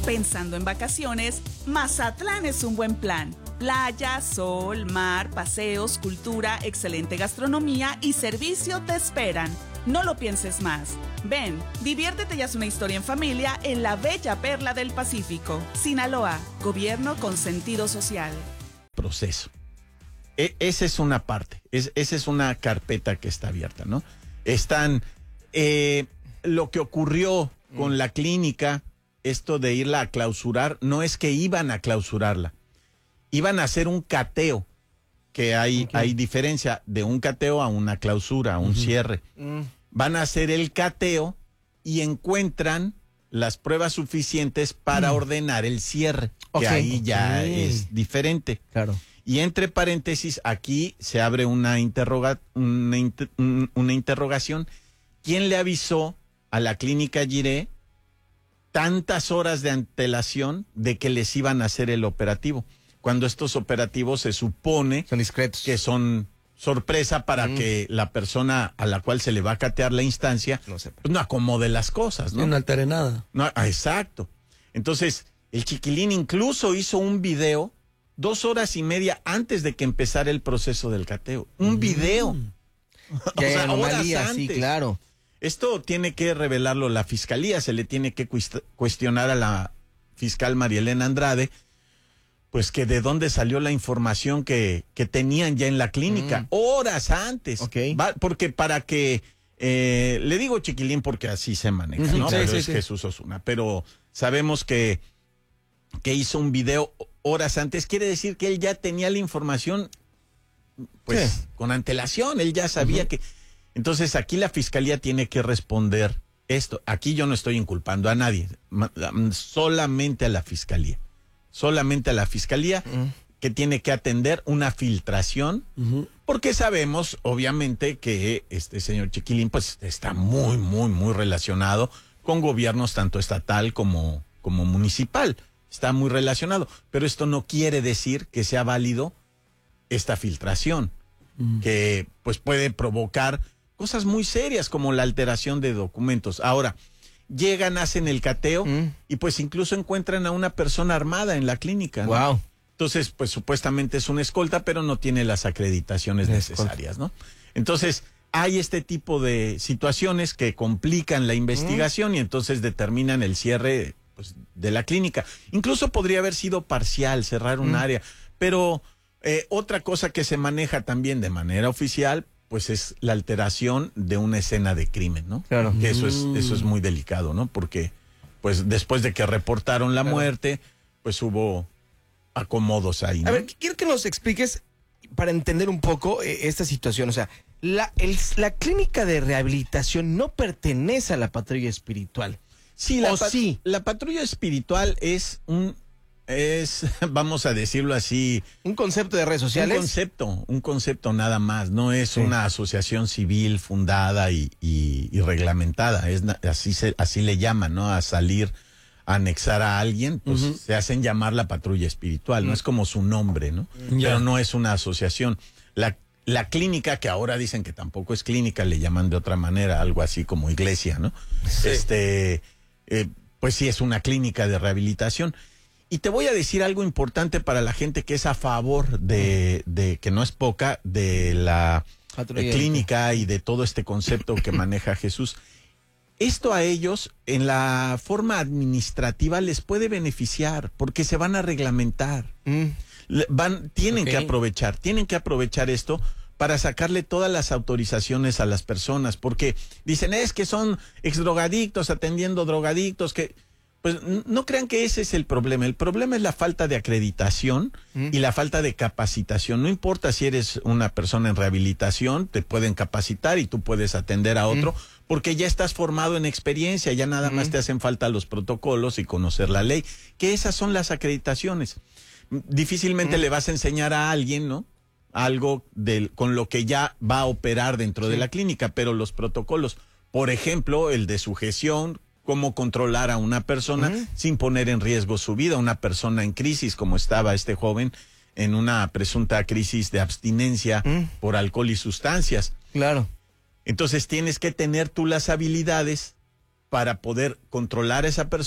Pensando en vacaciones, Mazatlán es un buen plan. Playa, sol, mar, paseos, cultura, excelente gastronomía y servicio te esperan. No lo pienses más. Ven, diviértete y haz una historia en familia en la bella perla del Pacífico. Sinaloa, gobierno con sentido social. Proceso. Esa es una parte, esa es una carpeta que está abierta, ¿no? Están, lo que ocurrió con la clínica, esto de irla a clausurar, no es que iban a clausurarla, iban a hacer un cateo, que hay diferencia de un cateo a una clausura, a un cierre. Van a hacer el cateo y encuentran las pruebas suficientes para ordenar el cierre, que ahí ya es diferente. Claro. Y entre paréntesis, aquí se abre una interrogación. ¿Quién le avisó a la clínica Jiré tantas horas de antelación de que les iban a hacer el operativo? Cuando estos operativos se supone son discretos, que son sorpresa para que la persona a la cual se le va a catear la instancia pues no acomode las cosas, ¿no? No altere nada. No, exacto. Entonces, el Chiquilín incluso hizo un video 2 horas y media antes de que empezara el proceso del cateo. Un video. O sea, anomalía, horas antes. Sí, claro. Esto tiene que revelarlo la fiscalía, se le tiene que cuestionar a la fiscal María Elena Andrade, pues que de dónde salió la información que tenían ya en la clínica, horas antes. Porque para que, le digo Chiquilín porque así se maneja, ¿no? Pero es Jesús Osuna. Pero sabemos que hizo un video horas antes, quiere decir que él ya tenía la información, pues, con antelación, él ya sabía que... Entonces, aquí la fiscalía tiene que responder esto. Aquí yo no estoy inculpando a nadie, solamente a la fiscalía. Solamente a la fiscalía que tiene que atender una filtración, porque sabemos, obviamente, que este señor Chiquilín, pues, está muy, muy, muy relacionado con gobiernos tanto estatal como municipal. Está muy relacionado, pero esto no quiere decir que sea válido esta filtración, que pues puede provocar cosas muy serias como la alteración de documentos. Ahora, llegan, hacen el cateo y pues incluso encuentran a una persona armada en la clínica, ¿no? Wow. Entonces, pues supuestamente es una escolta, pero no tiene las acreditaciones necesarias, ¿no? Entonces, hay este tipo de situaciones que complican la investigación y entonces determinan el cierre, pues, de la clínica. Incluso podría haber sido parcial, cerrar un área, pero otra cosa que se maneja también de manera oficial, pues es la alteración de una escena de crimen, ¿no? Claro. Que eso es muy delicado, ¿no? Porque, pues, después de que reportaron la muerte, pues hubo acomodos ahí, ¿no? A ver, quiero que nos expliques, para entender un poco esta situación, o sea, la clínica de rehabilitación no pertenece a la patrulla espiritual. Sí, la patrulla espiritual es vamos a decirlo así, un concepto de redes sociales. Un concepto nada más, no es una asociación civil fundada y reglamentada, así le llaman, ¿no? A salir a anexar a alguien, pues se hacen llamar la patrulla espiritual, no es como su nombre, ¿no? Pero no es una asociación. La clínica, que ahora dicen que tampoco es clínica, le llaman de otra manera, algo así como iglesia, ¿no? Sí. Pues sí es una clínica de rehabilitación. Y te voy a decir algo importante para la gente que es a favor de que no es poca, de la clínica y de todo este concepto que maneja Jesús. Esto a ellos, en la forma administrativa, les puede beneficiar, porque se van a reglamentar. Tienen que aprovechar esto para sacarle todas las autorizaciones a las personas, porque dicen, es que son exdrogadictos atendiendo drogadictos, que... Pues no crean que ese es el problema es la falta de acreditación y la falta de capacitación. No importa si eres una persona en rehabilitación, te pueden capacitar y tú puedes atender a otro, porque ya estás formado en experiencia, ya nada más te hacen falta los protocolos y conocer la ley, que esas son las acreditaciones. Difícilmente le vas a enseñar a alguien, ¿no?, algo con lo que ya va a operar dentro de la clínica, pero los protocolos, por ejemplo, el de sujeción, cómo controlar a una persona sin poner en riesgo su vida, una persona en crisis, como estaba este joven en una presunta crisis de abstinencia por alcohol y sustancias. Claro. Entonces tienes que tener tú las habilidades para poder controlar a esa persona